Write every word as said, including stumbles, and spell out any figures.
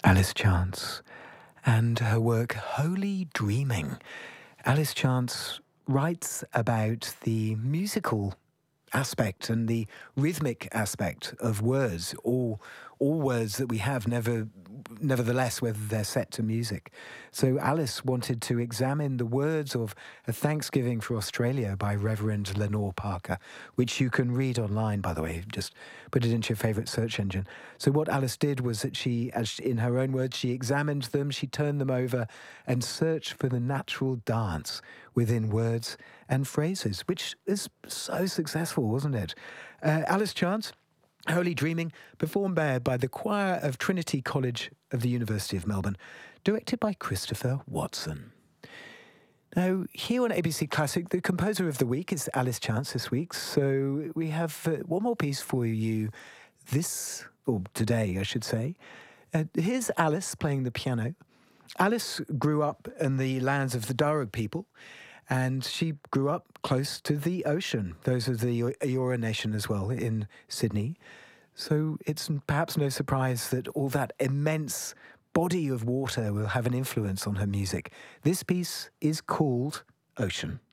Alice Chance and her work Holy Dreaming. Alice Chance writes about the musical aspect and the rhythmic aspect of words, all all words that we have, never nevertheless, whether they're set to music. So Alice wanted to examine the words of A Thanksgiving for Australia by Reverend Lenore Parker, which you can read online, by the way. Just put it into your favourite search engine. So what Alice did was that she, as she, in her own words, she examined them, she turned them over and searched for the natural dance within words and phrases, which is so successful, wasn't it? Uh, Alice Chance, Holy Dreaming, performed by, by the choir of Trinity College of the University of Melbourne, directed by Christopher Watson. Now, here on A B C Classic, the composer of the week is Alice Chance this week, so we have uh, one more piece for you this, or today, I should say. Uh, here's Alice playing the piano. Alice grew up in the lands of the Darug people, and she grew up close to the ocean. Those are the Eora Nation as well in Sydney. So it's perhaps no surprise that all that immense body of water will have an influence on her music. This piece is called Ocean.